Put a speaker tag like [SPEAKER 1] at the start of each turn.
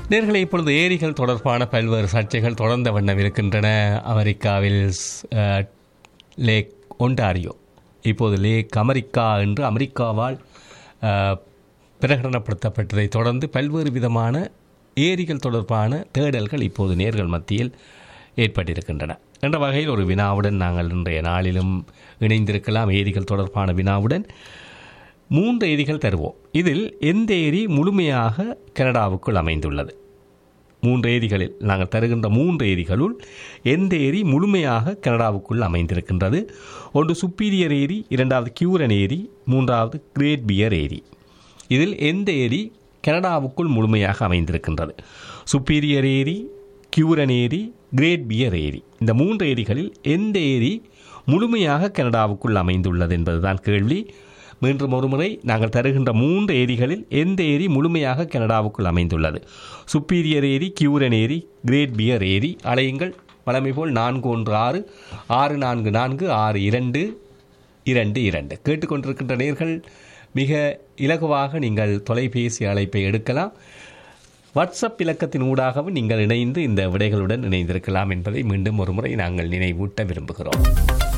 [SPEAKER 1] நேர்களை இப்பொழுது ஏரிகள் தொடர்பான பல்வேறு சர்ச்சைகள் தொடர்ந்த வண்ணம் இருக்கின்றன. அமெரிக்காவில் லேக் ஒன்டாரியோ இப்போது லேக் அமெரிக்கா என்று அமெரிக்காவால் பிரகடனப்படுத்தப்பட்டதை தொடர்ந்து பல்வேறு விதமான ஏரிகள் தொடர்பான தேடல்கள் இப்போது நேர்கள் மத்தியில் ஏற்பட்டிருக்கின்றன. என்ற வகையில் ஒரு வினாவுடன் நாங்கள் இன்றைய நாளிலும் இணைந்திருக்கலாம். ஏரிகள் தொடர்பான வினாவுடன் 3 ஏரிகள் தருவோம். இதில் எந்த ஏரி முழுமையாக கனடாவுக்குள் அமைந்துள்ளது? 3 ஏரிகளில் நாங்கள் தருகின்ற 3 ஏரிகளுள் எந்த ஏரி முழுமையாக கனடாவுக்குள் அமைந்திருக்கின்றது? ஒன்று சுப்பீரியர் ஏரி, இரண்டாவது கியூரன் ஏரி, மூன்றாவது கிரேட் பியர் ஏரி. இதில் எந்த ஏரி கனடாவுக்குள் முழுமையாக அமைந்திருக்கின்றது? சுப்பீரியர் ஏரி, கியூரன் ஏரி, கிரேட் பியர் ஏரி. இந்த 3 ஏரிகளில் எந்த ஏரி முழுமையாக கனடாவுக்குள் அமைந்துள்ளது என்பதுதான் கேள்வி. மீண்டும் ஒருமுறை நாங்கள் தருகின்ற 3 ஏரிகளில் எந்த ஏரி முழுமையாக கனடாவுக்குள் அமைந்துள்ளது? சுப்பீரியர் ஏரி, கியூரன் ஏரி, கிரேட் பியர் ஏரி. அலையுங்கள் வழமை போல் 416 644 6222. கேட்டுக்கொண்டிருக்கின்ற நேர்கள் மிக இலகுவாக நீங்கள் தொலைபேசி அழைப்பை எடுக்கலாம். வாட்ஸ்அப் இலக்கத்தின் ஊடாகவும் நீங்கள் இணைந்து இந்த விடைகளுடன் இணைந்திருக்கலாம் என்பதை மீண்டும் ஒருமுறை நாங்கள் நினைவூட்ட விரும்புகிறோம்.